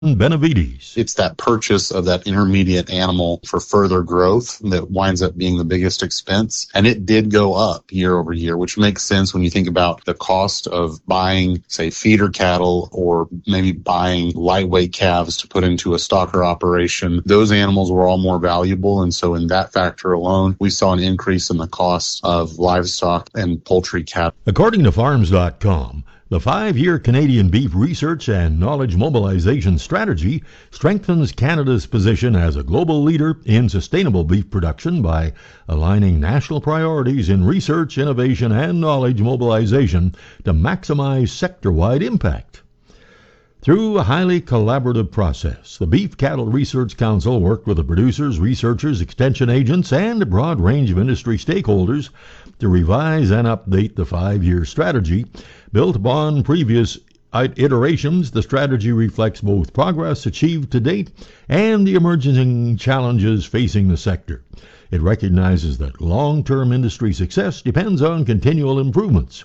Benavides. It's that purchase of that intermediate animal for further growth that winds up being the biggest expense. And it did go up year over year, which makes sense when you think about the cost of buying, say, feeder cattle or maybe buying lightweight calves to put into a stocker operation. Those animals were all more valuable. And so in that factor alone, we saw an increase in the cost of livestock and poultry cattle. According to Farms.com, the 5-year Canadian Beef Research and Knowledge Mobilization Strategy strengthens Canada's position as a global leader in sustainable beef production by aligning national priorities in research, innovation, and knowledge mobilization to maximize sector-wide impact. Through a highly collaborative process, the Beef Cattle Research Council worked with the producers, researchers, extension agents, and a broad range of industry stakeholders to revise and update the 5-year strategy. Built upon previous iterations, the strategy reflects both progress achieved to date and the emerging challenges facing the sector. It recognizes that long-term industry success depends on continual improvements.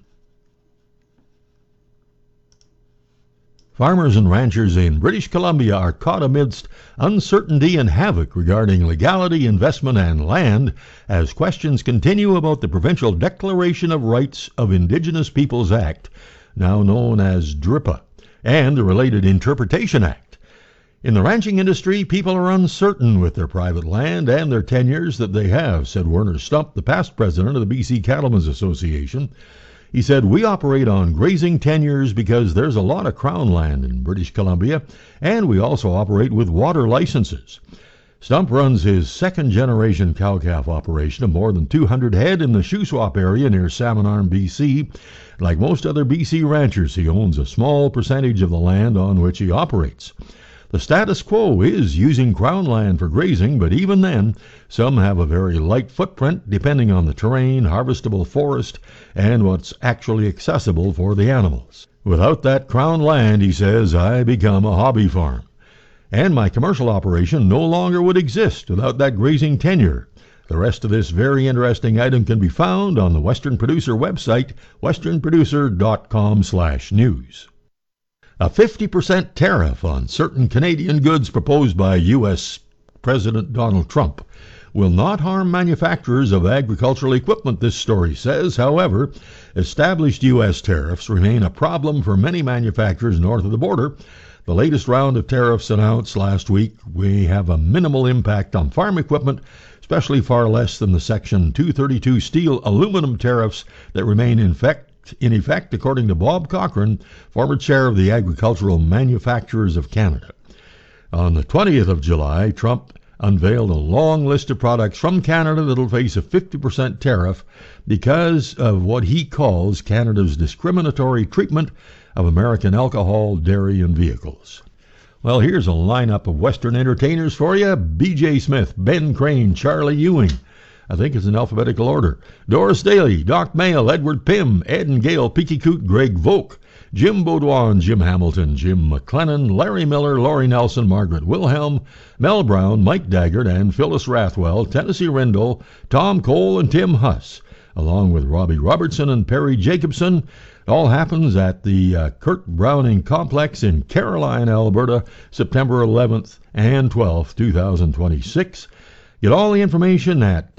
Farmers and ranchers in British Columbia are caught amidst uncertainty and havoc regarding legality, investment, and land as questions continue about the Provincial Declaration of Rights of Indigenous Peoples Act, now known as DRIPA, and the related Interpretation Act. In the ranching industry, people are uncertain with their private land and their tenures that they have, said Werner Stump, the past president of the BC Cattlemen's Association. He said, "We operate on grazing tenures because there's a lot of crown land in British Columbia, and we also operate with water licenses." Stump runs his second-generation cow-calf operation of more than 200 head in the Shuswap area near Salmon Arm, BC. Like most other BC ranchers, he owns a small percentage of the land on which he operates. The status quo is using crown land for grazing, but even then, some have a very light footprint depending on the terrain, harvestable forest, and what's actually accessible for the animals. Without that crown land, he says, I become a hobby farm. And my commercial operation no longer would exist without that grazing tenure. The rest of this very interesting item can be found on the Western Producer website, westernproducer.com/news. A 50% tariff on certain Canadian goods proposed by U.S. President Donald Trump will not harm manufacturers of agricultural equipment, this story says. However, established U.S. tariffs remain a problem for many manufacturers north of the border. The latest round of tariffs announced last week may have a minimal impact on farm equipment, especially far less than the Section 232 steel aluminum tariffs that remain in effect, according to Bob Cochran, former chair of the Agricultural Manufacturers of Canada. On the 20th of July, Trump unveiled a long list of products from Canada that will face a 50% tariff because of what he calls Canada's discriminatory treatment of American alcohol, dairy, and vehicles. Well, here's a lineup of Western entertainers for you. B.J. Smith, Ben Crane, Charlie Ewing. I think it's in alphabetical order. Doris Daly, Doc Mayall, Edward Pym, Ed and Gail Peekycoot, Greg Volk, Jim Baudouin, Jim Hamilton, Jim McLennan, Larry Miller, Laurie Nelson, Margaret Wilhelm, Mel Brown, Mike Daggart, and Phyllis Rathwell, Tennessee Rendell, Tom Cole, and Tim Huss, along with Robbie Robertson and Perry Jacobson. It all happens at the Kurt Browning Complex in Caroline, Alberta, September 11th and 12th, 2026. Get all the information at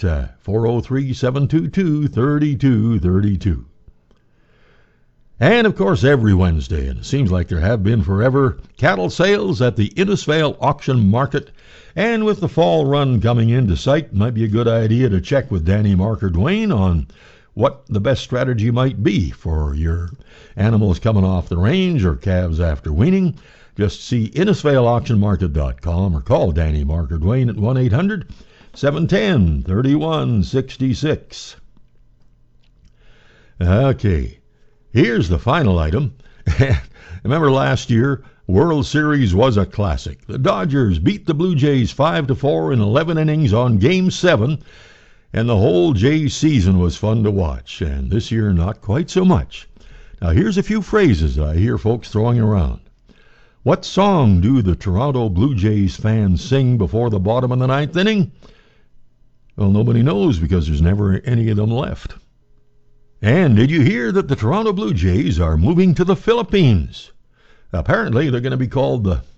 403-722-3232. And, of course, every Wednesday, and it seems like there have been forever, cattle sales at the Innisfail Auction Market. And with the fall run coming into sight, it might be a good idea to check with Danny Marker-Duane on what the best strategy might be for your animals coming off the range or calves after weaning. Just see InnisfailAuctionMarket.com or call Danny Marker-Duane at 1-800-710-3166. Okay, here's the final item. Remember last year, World Series was a classic. The Dodgers beat the Blue Jays 5-4 in 11 innings on Game 7, and the whole Jays season was fun to watch, and this year not quite so much. Now here's a few phrases I hear folks throwing around. What song do the Toronto Blue Jays fans sing before the bottom of the 9th inning? Well, nobody knows because there's never any of them left. And did you hear that the Toronto Blue Jays are moving to the Philippines? Apparently they're going to be called the